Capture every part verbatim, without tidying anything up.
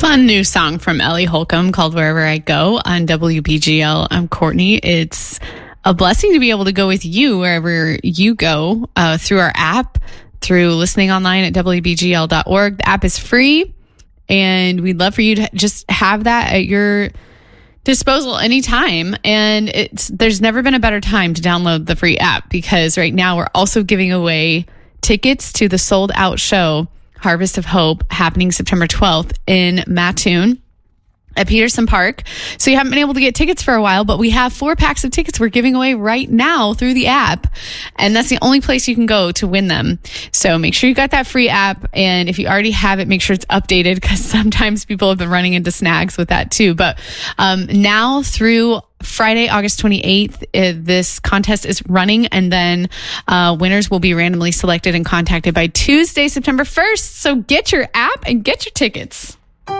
Fun new song from Ellie Holcomb called Wherever I Go on W B G L. I'm Courtney. It's a blessing to be able to go with you wherever you go uh, through our app, through listening online at W B G L dot org. The app is free, and we'd love for you to just have that at your disposal anytime. And it's there's never been a better time to download the free app, because right now we're also giving away tickets to the sold out show Harvest of Hope, happening September twelfth in Mattoon at Peterson Park. So you haven't been able to get tickets for a while, but we have four packs of tickets we're giving away right now through the app. And that's the only place you can go to win them. So make sure you got that free app. And if you already have it, make sure it's updated, because sometimes people have been running into snags with that too. But um, now through Friday, August twenty-eighth, uh, this contest is running, and then uh, winners will be randomly selected and contacted by Tuesday, September first. So get your app and get your tickets.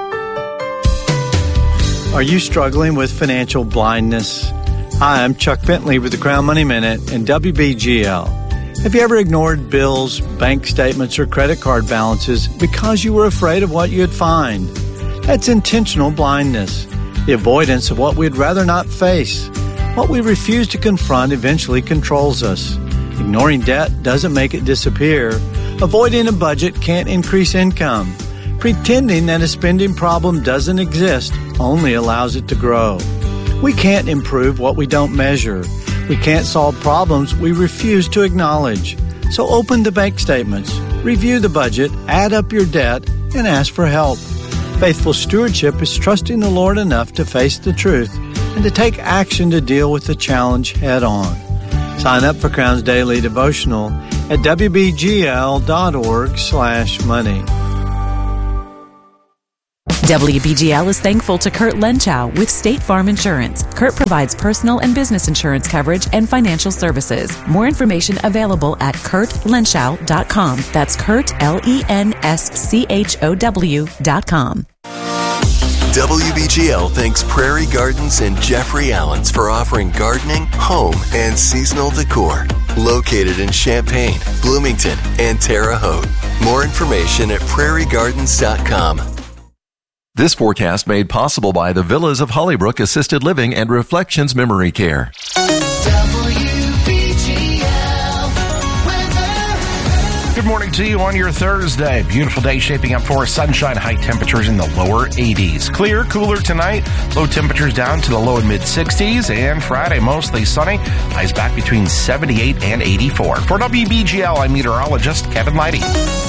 Are you struggling with financial blindness? Hi, I'm Chuck Bentley with the Crown Money Minute and W B G L. Have you ever ignored bills, bank statements, or credit card balances because you were afraid of what you'd find? That's intentional blindness, the avoidance of what we'd rather not face. What we refuse to confront eventually controls us. Ignoring debt doesn't make it disappear. Avoiding a budget can't increase income. Pretending that a spending problem doesn't exist only allows it to grow. We can't improve what we don't measure. We can't solve problems we refuse to acknowledge. So open the bank statements, review the budget, add up your debt, and ask for help. Faithful stewardship is trusting the Lord enough to face the truth and to take action to deal with the challenge head on. Sign up for Crown's Daily Devotional at W B G L dot org slash money. W B G L is thankful to Kurt Lenschow with State Farm Insurance. Kurt provides personal and business insurance coverage and financial services. More information available at kurt lenschow dot com. That's Kurt, L E N S C H O W dot com. W B G L thanks Prairie Gardens and Jeffrey Allen's for offering gardening, home, and seasonal decor. Located in Champaign, Bloomington, and Terre Haute. More information at prairie gardens dot com. This forecast made possible by the Villas of Hollybrook Assisted Living and Reflections Memory Care. Good morning to you on your Thursday. Beautiful day shaping up for sunshine, high temperatures in the lower eighties. Clear, cooler tonight, low temperatures down to the low and mid sixties, and Friday mostly sunny, highs back between seventy-eight and eighty-four. For W B G L, I'm meteorologist Kevin Leidy.